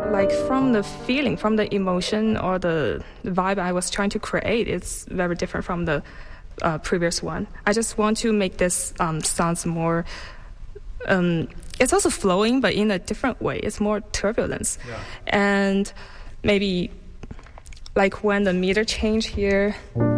Like from the feeling, from the emotion or the vibe I was trying to create, it's very different from the previous one. I just want to make this sounds more. It's also flowing, but in a different way. It's more turbulence, and maybe like when the meter change here.